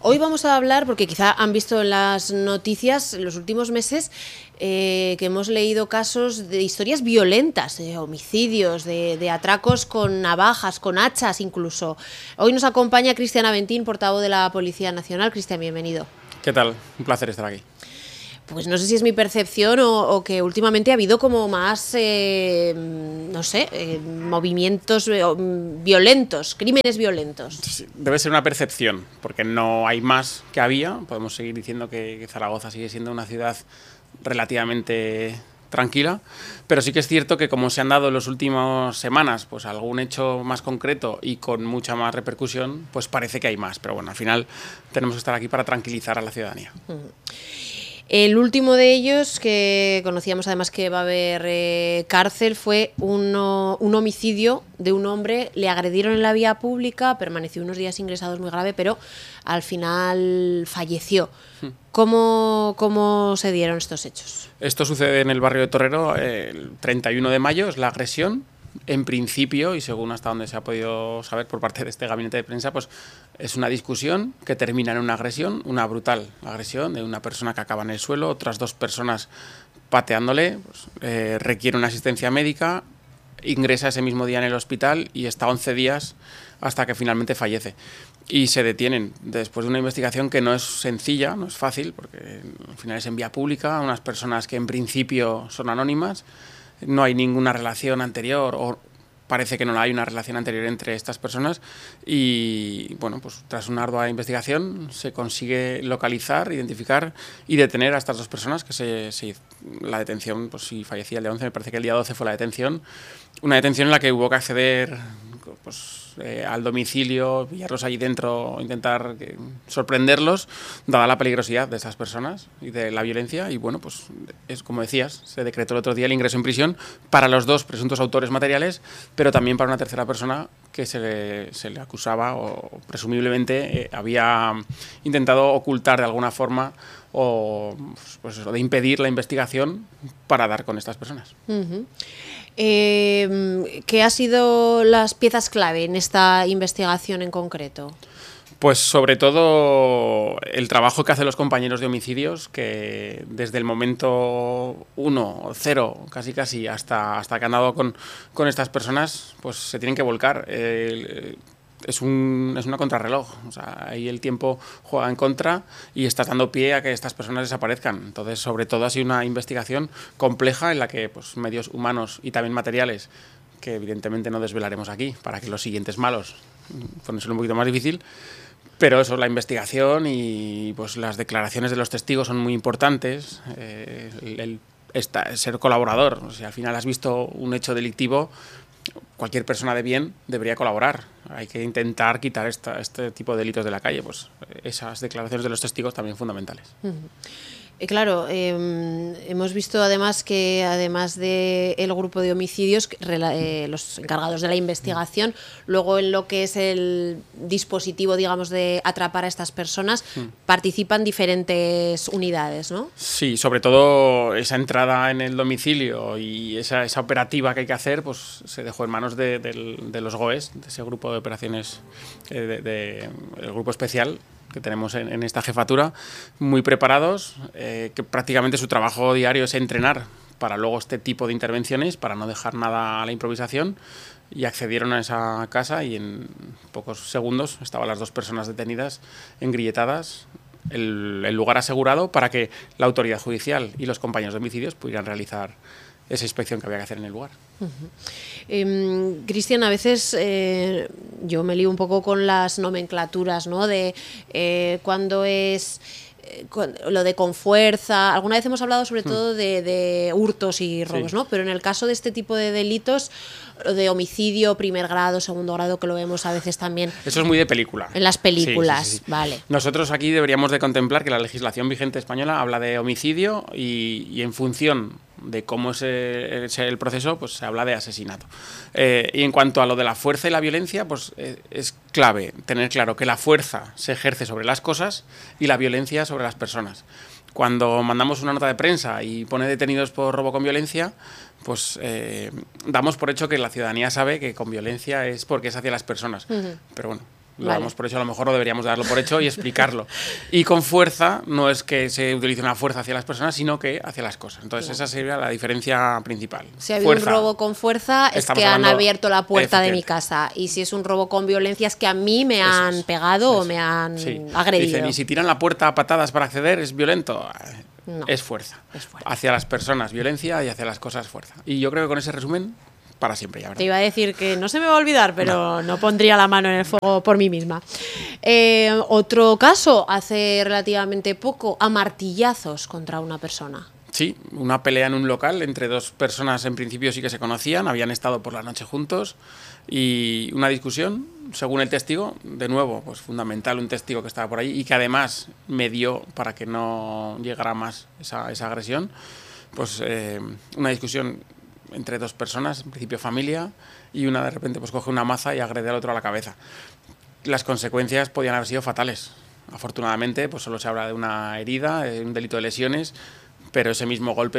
Hoy vamos a hablar, porque quizá han visto en las noticias en los últimos meses que hemos leído casos de historias violentas, de homicidios, de atracos con navajas, con hachas incluso. Hoy nos acompaña Cristian Aventín, portavoz de la Policía Nacional. Cristian, bienvenido. ¿Qué tal? Un placer estar aquí. Pues no sé si es mi percepción o que últimamente ha habido como más, movimientos violentos, crímenes violentos. Sí, debe ser una percepción, porque no hay más que había. Podemos seguir diciendo que Zaragoza sigue siendo una ciudad relativamente tranquila, pero sí que es cierto que como se han dado en las últimas semanas pues algún hecho más concreto y con mucha más repercusión, pues parece que hay más. Pero bueno, al final tenemos que estar aquí para tranquilizar a la ciudadanía. El último de ellos, que conocíamos además que va a haber cárcel, fue un homicidio de un hombre. Le agredieron en la vía pública, permaneció unos días ingresado, muy grave, pero al final falleció. ¿Cómo se dieron estos hechos? Esto sucede en el barrio de Torrero el 31 de mayo, es la agresión. En principio, y según hasta donde se ha podido saber por parte de este gabinete de prensa, pues es una discusión que termina en una agresión, una brutal agresión de una persona que acaba en el suelo, otras dos personas pateándole, pues, requiere una asistencia médica, ingresa ese mismo día en el hospital y está 11 días hasta que finalmente fallece. Y se detienen después de una investigación que no es sencilla, no es fácil, porque al final es en vía pública, unas personas que en principio son anónimas. No hay ninguna relación anterior, o parece que no hay una relación anterior entre estas personas, y bueno, pues tras una ardua investigación se consigue localizar, identificar y detener a estas dos personas, que la detención, pues si fallecía el día 11, me parece que el día 12 fue la detención, una detención en la que hubo que acceder pues al domicilio, pillarlos allí dentro, intentar sorprenderlos, dada la peligrosidad de esas personas y de la violencia. Y bueno, pues es como decías, se decretó el otro día el ingreso en prisión para los dos presuntos autores materiales, pero también para una tercera persona que se le acusaba o presumiblemente había intentado ocultar de alguna forma o pues eso, de impedir la investigación para dar con estas personas. ¿Qué ha sido las piezas clave en esta investigación en concreto? Pues sobre todo el trabajo que hacen los compañeros de homicidios, que desde el momento 1, 0, casi hasta que han dado con estas personas, pues se tienen que volcar. Es una contrarreloj, o sea, ahí el tiempo juega en contra y estás dando pie a que estas personas desaparezcan. Entonces, sobre todo ha sido una investigación compleja en la que pues, medios humanos y también materiales, que evidentemente no desvelaremos aquí, para que los siguientes malos ponérselo un poquito más difícil, pero eso, la investigación y pues las declaraciones de los testigos son muy importantes, ser colaborador, o sea, al final has visto un hecho delictivo, cualquier persona de bien debería colaborar. Hay que intentar quitar este tipo de delitos de la calle. Pues esas declaraciones de los testigos también fundamentales. Claro, hemos visto además que además del grupo de homicidios, los encargados de la investigación, luego en lo que es el dispositivo, digamos, de atrapar a estas personas, participan diferentes unidades, ¿no? Sí, sobre todo esa entrada en el domicilio y esa operativa que hay que hacer, pues se dejó en manos de los GOES, de ese grupo de operaciones, el grupo especial que tenemos en esta jefatura, muy preparados, que prácticamente su trabajo diario es entrenar para luego este tipo de intervenciones, para no dejar nada a la improvisación, y accedieron a esa casa y en pocos segundos estaban las dos personas detenidas, engrilletadas, el lugar asegurado para que la autoridad judicial y los compañeros de homicidios pudieran realizar esa inspección que había que hacer en el lugar. Cristian, a veces yo me lío un poco con las nomenclaturas, ¿no? De cuando es lo de con fuerza. Alguna vez hemos hablado sobre todo de hurtos y robos, sí, ¿no? Pero en el caso de este tipo de delitos, de homicidio, primer grado, segundo grado, que lo vemos a veces también. Eso es muy de película. En las películas, sí. Vale. Nosotros aquí deberíamos de contemplar que la legislación vigente española habla de homicidio y en función de cómo es el proceso, pues se habla de asesinato. Y en cuanto a lo de la fuerza y la violencia, pues es clave tener claro que la fuerza se ejerce sobre las cosas y la violencia sobre las personas. Cuando mandamos una nota de prensa y pone detenidos por robo con violencia, pues damos por hecho que la ciudadanía sabe que con violencia es porque es hacia las personas. Pero bueno, Lo damos por hecho, a lo mejor no deberíamos darlo por hecho y explicarlo. Y con fuerza no es que se utilice una fuerza hacia las personas, sino que hacia las cosas. Entonces esa sería la diferencia principal. Si ha habido un robo con fuerza es que han abierto la puerta de mi casa. Y si es un robo con violencia es que a mí me han pegado o me han agredido. Dicen, y si tiran la puerta a patadas para acceder, ¿es violento? No, es fuerza. Hacia las personas violencia y hacia las cosas fuerza. Y yo creo que con ese resumen, para siempre ya, ¿verdad? Te iba a decir que no se me va a olvidar, pero no pondría la mano en el fuego por mí misma. Otro caso, hace relativamente poco, a martillazos contra una persona. Sí, una pelea en un local entre dos personas, en principio sí que se conocían, habían estado por la noche juntos, y una discusión, según el testigo, de nuevo, pues fundamental, un testigo que estaba por ahí y que además medió para que no llegara más esa agresión, pues una discusión entre dos personas, en principio familia, y una de repente pues coge una maza y agrede al otro a la cabeza. Las consecuencias podían haber sido fatales. Afortunadamente, pues solo se habla de una herida, un delito de lesiones, pero ese mismo golpe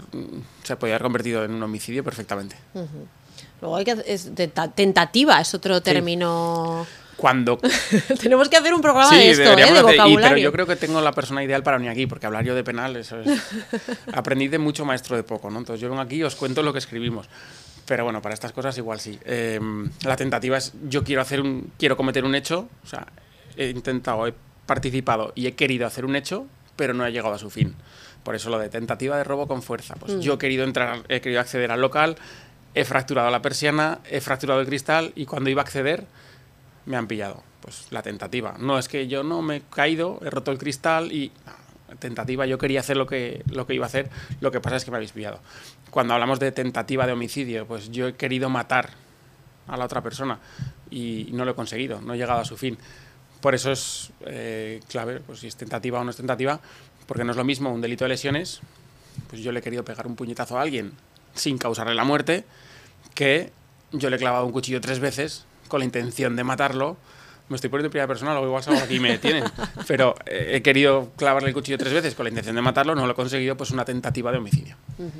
se podía haber convertido en un homicidio perfectamente. Luego tentativa, es otro término. Cuando tenemos que hacer un programa de esto, de vocabulario. Pero yo creo que tengo la persona ideal para venir aquí, porque hablar yo de penal, eso es. Aprendí de mucho, maestro de poco, ¿no? Entonces yo vengo aquí y os cuento lo que escribimos. Pero bueno, para estas cosas igual sí. La tentativa es, yo quiero cometer un hecho, o sea, he participado y he querido hacer un hecho, pero no he llegado a su fin. Por eso lo de tentativa de robo con fuerza. Pues yo he querido acceder al local, he fracturado la persiana, he fracturado el cristal y cuando iba a acceder me han pillado. Pues la tentativa. No es que yo no me he caído, he roto el cristal y... tentativa, yo quería hacer lo que iba a hacer, lo que pasa es que me habéis pillado. Cuando hablamos de tentativa de homicidio, pues yo he querido matar a la otra persona y no lo he conseguido, no he llegado a su fin. Por eso es clave, pues si es tentativa o no es tentativa, porque no es lo mismo un delito de lesiones, pues yo le he querido pegar un puñetazo a alguien sin causarle la muerte, que yo le he clavado un cuchillo 3 veces con la intención de matarlo. Me estoy poniendo en primera persona, luego igual salgo aquí y me detienen. Pero he querido clavarle el cuchillo 3 veces con la intención de matarlo, no lo he conseguido, pues una tentativa de homicidio.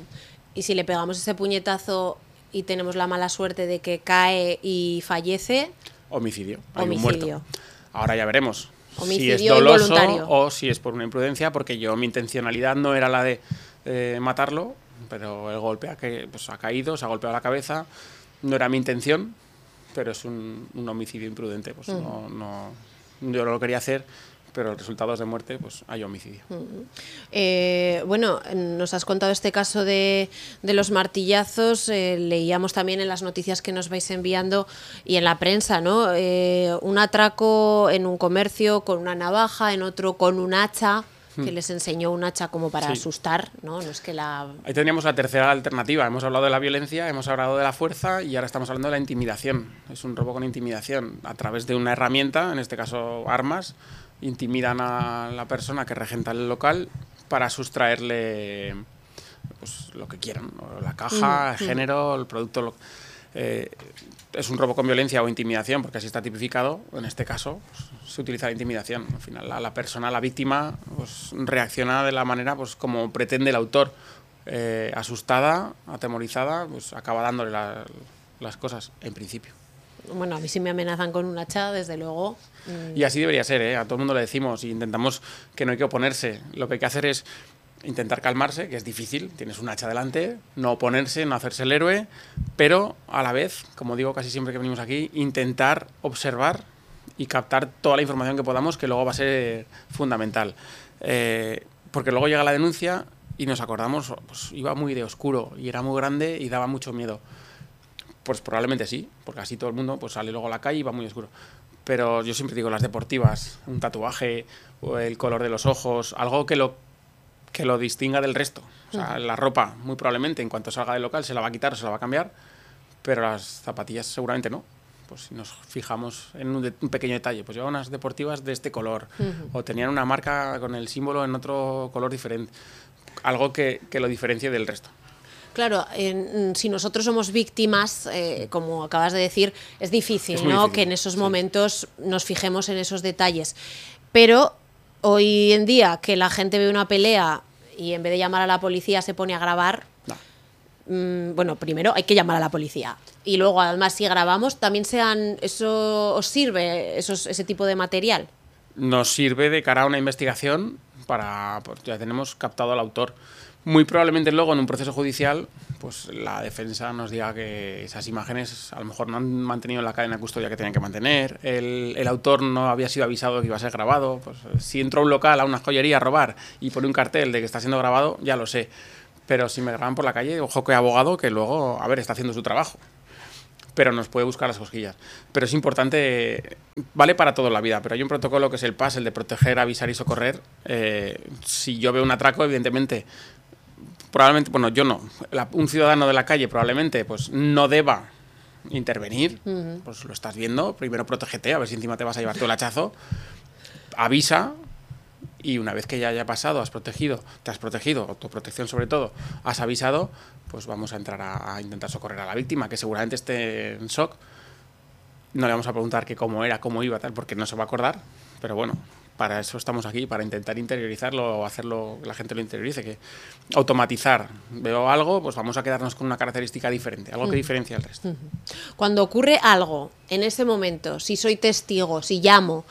Y si le pegamos ese puñetazo y tenemos la mala suerte de que cae y fallece... Homicidio. Hay un muerto. Ahora ya veremos homicidio si es doloso involuntario o si es por una imprudencia, porque mi intencionalidad no era la de matarlo, pero el golpe ha caído, se ha golpeado la cabeza, no era mi intención, pero es un homicidio imprudente, pues yo no lo quería hacer, pero el resultado es de muerte, pues hay homicidio. Bueno, nos has contado este caso de los martillazos, leíamos también en las noticias que nos vais enviando y en la prensa, ¿no? Un atraco en un comercio con una navaja, en otro con un hacha, que les enseñó un hacha como para asustar, ¿no? No es que Ahí tendríamos la tercera alternativa. Hemos hablado de la violencia, hemos hablado de la fuerza y ahora estamos hablando de la intimidación. Es un robo con intimidación. A través de una herramienta, en este caso armas, intimidan a la persona que regenta el local para sustraerle pues, lo que quieran, la caja, el género, el producto. Es un robo con violencia o intimidación, porque así está tipificado. En este caso, pues, se utiliza la intimidación. Al final, la persona, la víctima, pues, reacciona de la manera pues, como pretende el autor. Asustada, atemorizada, pues acaba dándole las cosas, en principio. Bueno, a mí si me amenazan con un hacha, desde luego... Y así debería ser, ¿eh? A todo el mundo le decimos y intentamos que no hay que oponerse. Lo que hay que hacer es intentar calmarse, que es difícil, tienes un hacha delante, no oponerse, no hacerse el héroe, pero a la vez, como digo casi siempre que venimos aquí, intentar observar y captar toda la información que podamos, que luego va a ser fundamental. Porque luego llega la denuncia y nos acordamos, pues iba muy de oscuro y era muy grande y daba mucho miedo. Pues probablemente sí, porque así todo el mundo pues sale luego a la calle y va muy oscuro. Pero yo siempre digo, las deportivas, un tatuaje, o el color de los ojos, algo que lo distinga del resto. O sea, la ropa, muy probablemente, en cuanto salga del local, se la va a quitar o se la va a cambiar, pero las zapatillas seguramente no. Pues si nos fijamos en un pequeño detalle, pues llevaban unas deportivas de este color, o tenían una marca con el símbolo en otro color diferente. Algo que lo diferencie del resto. Claro, si nosotros somos víctimas, como acabas de decir, es difícil, ¿no? Difícil, que en esos momentos nos fijemos en esos detalles. Pero hoy en día, que la gente ve una pelea y en vez de llamar a la policía se pone a grabar, bueno, primero hay que llamar a la policía. Y luego, además, si grabamos, también ¿eso os sirve, ese tipo de material? Nos sirve de cara a una investigación pues ya tenemos captado al autor. Muy probablemente luego en un proceso judicial pues la defensa nos diga que esas imágenes a lo mejor no han mantenido la cadena de custodia que tenían que mantener, el autor no había sido avisado de que iba a ser grabado. Pues si entro a un local, a una joyería a robar y pone un cartel de que está siendo grabado, ya lo sé. Pero si me graban por la calle, ojo que abogado que luego, a ver, está haciendo su trabajo. Pero nos puede buscar las cosquillas. Pero es importante, vale para toda la vida, pero hay un protocolo que es el PAS, el de proteger, avisar y socorrer. Si yo veo un atraco, evidentemente, probablemente, bueno, yo no, un ciudadano de la calle probablemente pues no deba intervenir, pues lo estás viendo, primero protégete, a ver si encima te vas a llevar tu el hachazo, avisa. Y una vez que ya haya pasado, te has protegido, autoprotección sobre todo, has avisado, pues vamos a entrar a intentar socorrer a la víctima, que seguramente esté en shock. No le vamos a preguntar que cómo era, cómo iba, tal, porque no se va a acordar, pero bueno, para eso estamos aquí, para intentar interiorizarlo o hacerlo que la gente lo interiorice, que automatizar. Veo algo, pues vamos a quedarnos con una característica diferente, algo que diferencia al resto. Cuando ocurre algo, en ese momento, si soy testigo, si llamo,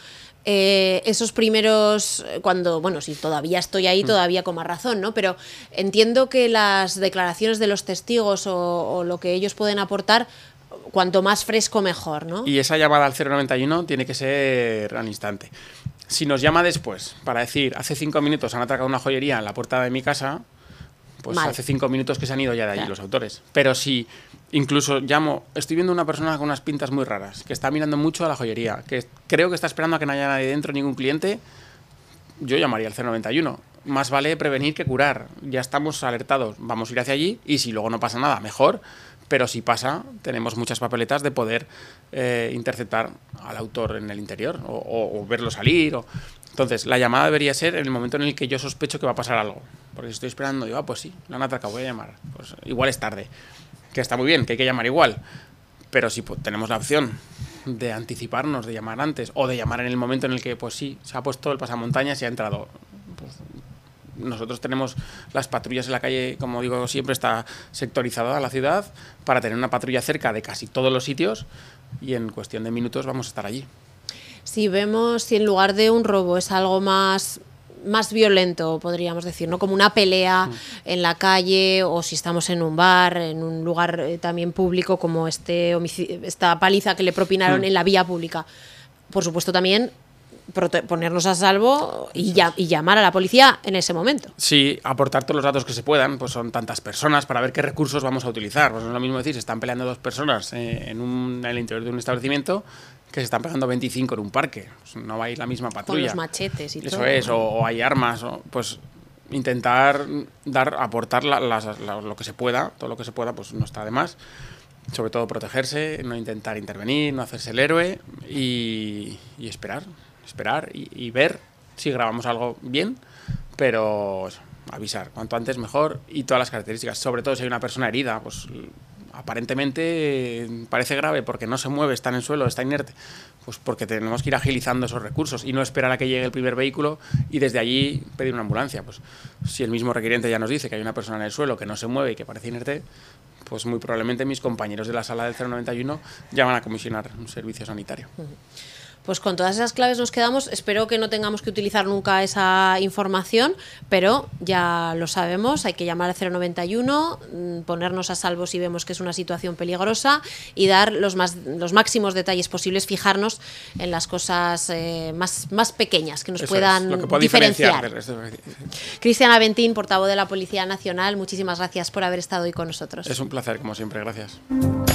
esos primeros, bueno, si todavía estoy ahí, todavía con más razón, ¿no? Pero entiendo que las declaraciones de los testigos o lo que ellos pueden aportar, cuanto más fresco mejor, ¿no? Y esa llamada al 091 tiene que ser al instante. Si nos llama después para decir, hace 5 minutos han atracado una joyería en la puerta de mi casa, pues mal. Hace 5 minutos que se han ido ya de allí los autores. Pero si incluso llamo, estoy viendo una persona con unas pintas muy raras, que está mirando mucho a la joyería, que creo que está esperando a que no haya nadie dentro, ningún cliente, yo llamaría al 091. Más vale prevenir que curar. Ya estamos alertados, vamos a ir hacia allí y si luego no pasa nada, mejor. Pero si pasa, tenemos muchas papeletas de poder interceptar al autor en el interior o verlo salir. Entonces, la llamada debería ser en el momento en el que yo sospecho que va a pasar algo. Porque si estoy esperando, digo, pues sí, lo han atracado, voy a llamar. Pues igual es tarde. Que está muy bien, que hay que llamar igual. Pero si tenemos la opción de anticiparnos, de llamar antes, o de llamar en el momento en el que, pues sí, se ha puesto el pasamontañas y ha entrado. Pues, nosotros tenemos las patrullas en la calle, como digo siempre, está sectorizada la ciudad para tener una patrulla cerca de casi todos los sitios y en cuestión de minutos vamos a estar allí. Si en lugar de un robo es algo más violento, podríamos decir, ¿no? Como una pelea en la calle, o si estamos en un bar, en un lugar también público, como esta paliza que le propinaron en la vía pública. Por supuesto también ponernos a salvo y llamar a la policía en ese momento. Sí, aportar todos los datos que se puedan, pues son tantas personas para ver qué recursos vamos a utilizar. Pues no es lo mismo decir, se están peleando 2 personas en el interior de un establecimiento que se están pegando 25 en un parque. Pues no va a ir la misma patrulla. Con los machetes y eso todo. Eso es, o hay armas, pues intentar aportar lo que se pueda, todo lo que se pueda, pues no está de más. Sobre todo protegerse, no intentar intervenir, no hacerse el héroe y esperar y ver si grabamos algo bien, pero avisar, cuanto antes mejor, y todas las características, sobre todo si hay una persona herida, pues aparentemente parece grave porque no se mueve, está en el suelo, está inerte, pues porque tenemos que ir agilizando esos recursos y no esperar a que llegue el primer vehículo y desde allí pedir una ambulancia. Pues si el mismo requiriente ya nos dice que hay una persona en el suelo que no se mueve y que parece inerte, pues muy probablemente mis compañeros de la sala del 091 ya van a comisionar un servicio sanitario. Pues con todas esas claves nos quedamos. Espero que no tengamos que utilizar nunca esa información, pero ya lo sabemos, hay que llamar al 091, ponernos a salvo si vemos que es una situación peligrosa y dar los máximos detalles posibles, fijarnos en las cosas más pequeñas que nos puedan diferenciar. Cristian Aventín, portavoz de la Policía Nacional, muchísimas gracias por haber estado hoy con nosotros. Es un placer, como siempre, gracias.